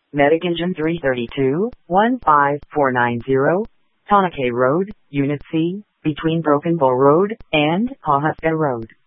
Medic Engine 332, 15490, Tonakay Road, Unit C, between Broken Bow Road and Pawhuska Road.